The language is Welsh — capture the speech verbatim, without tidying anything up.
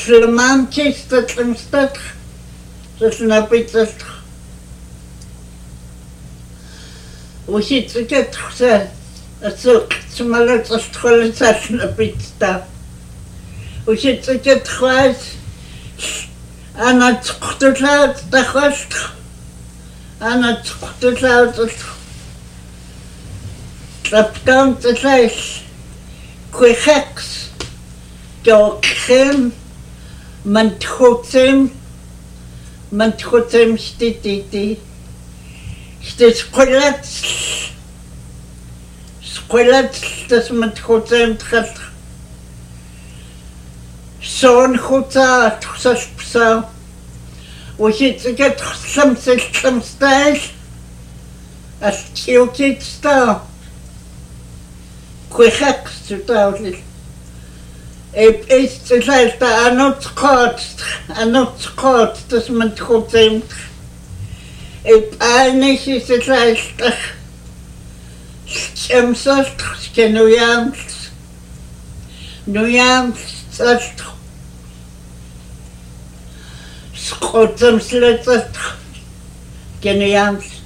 Slamantis tatlumstat, tatlnapitat. Usitzikat sa asilk smalat astkholat tatlnapitsta. Usitzikat khwas ana tqtutlat takhwast. Ana tqtutlat tlaptam tlash kwekhaks dokhem manthotsem manthotsem stititi stit skolat skolat das manthotsem tkhal son khutsa tkhsashpsa usitzikat tkhsamsel tsamstal as-tiutitsta Kwekhaks tutawli. Ep ist vielleicht da anot kort, anot kort, das man trotzdem. Ep einig ist vielleicht Chemsast, Kenuyams, Nuyams, Sast, Skotsam Sletzast, Kenuyams.